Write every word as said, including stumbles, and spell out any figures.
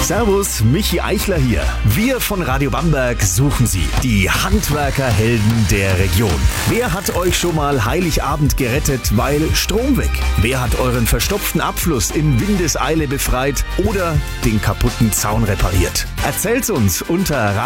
Servus, Michi Eichler hier. Wir von Radio Bamberg suchen Sie, die Handwerkerhelden der Region. Wer hat euch schon mal Heiligabend gerettet, weil Strom weg? Wer hat euren verstopften Abfluss in Windeseile befreit oder den kaputten Zaun repariert? Erzählt's uns unter